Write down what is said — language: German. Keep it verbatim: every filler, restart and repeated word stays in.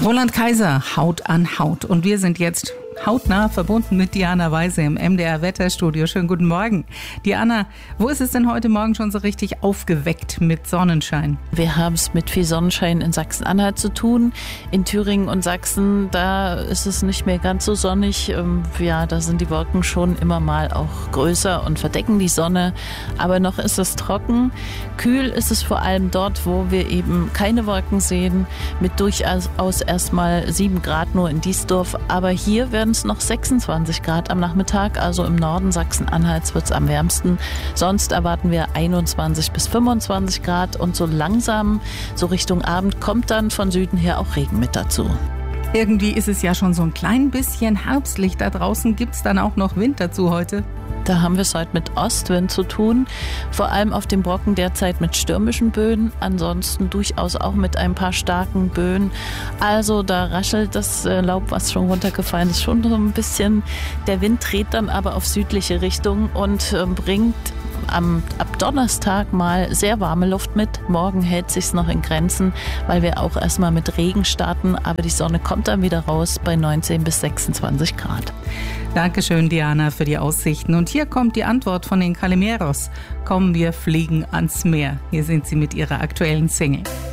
Roland Kaiser, Haut an Haut. Und wir sind jetzt hautnah verbunden mit Diana Weise im M D R Wetterstudio. Schönen guten Morgen. Diana, wo ist es denn heute Morgen schon so richtig aufgeweckt mit Sonnenschein? Wir haben es mit viel Sonnenschein in Sachsen-Anhalt zu tun. In Thüringen und Sachsen, da ist es nicht mehr ganz so sonnig. Ja, da sind die Wolken schon immer mal auch größer und verdecken die Sonne. Aber noch ist es trocken. Kühl ist es vor allem dort, wo wir eben keine Wolken sehen, mit durchaus erstmal sieben Grad nur in Diesdorf. Aber hier werden es noch sechsundzwanzig Grad am Nachmittag, also im Norden Sachsen-Anhalts wird es am wärmsten. Sonst erwarten wir einundzwanzig bis fünfundzwanzig Grad und so langsam, so Richtung Abend, kommt dann von Süden her auch Regen mit dazu. Irgendwie ist es ja schon so ein klein bisschen herbstlich da draußen. Gibt es dann auch noch Wind dazu heute? Da haben wir es heute mit Ostwind zu tun, vor allem auf dem Brocken derzeit mit stürmischen Böen, ansonsten durchaus auch mit ein paar starken Böen. Also da raschelt das Laub, was schon runtergefallen ist, schon so ein bisschen. Der Wind dreht dann aber auf südliche Richtung und bringt am, ab Donnerstag mal sehr warme Luft mit. Morgen hält sich's noch in Grenzen, weil wir auch erstmal mit Regen starten, aber die Sonne kommt dann wieder raus bei neunzehn bis sechsundzwanzig Grad. Dankeschön, Diana, für die Aussichten. Und hier kommt die Antwort von den Calimeros. Kommen wir fliegen ans Meer. Hier sind sie mit ihrer aktuellen Single.